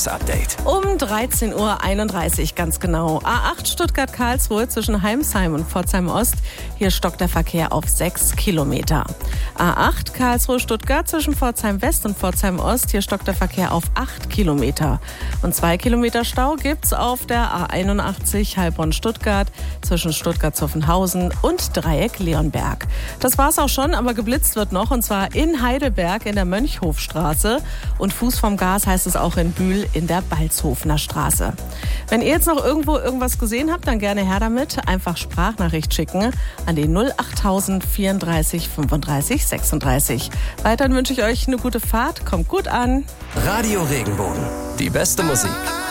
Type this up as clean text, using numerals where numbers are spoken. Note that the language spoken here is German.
Verkehrsupdate. Um 13.31 Uhr ganz genau. A8 Stuttgart-Karlsruhe zwischen Heimsheim und Pforzheim-Ost. Hier stockt der Verkehr auf 6 Kilometer. A8 Karlsruhe-Stuttgart zwischen Pforzheim-West und Pforzheim-Ost. Hier stockt der Verkehr auf 8 Kilometer. Und 2 Kilometer Stau gibt's auf der A81 Heilbronn-Stuttgart zwischen Stuttgart-Zuffenhausen und Dreieck Leonberg. Das war's auch schon, aber geblitzt wird noch, und zwar in Heidelberg in der Mönchhofstraße. Und Fuß vom Gas heißt es auch in Bühl in der Balzhofener Straße. Wenn ihr jetzt noch irgendwo irgendwas gesehen habt, dann gerne her damit. Einfach Sprachnachricht schicken an die 08000 34 35 36. Weiterhin wünsche ich euch eine gute Fahrt. Kommt gut an. Radio Regenbogen. Die beste Musik.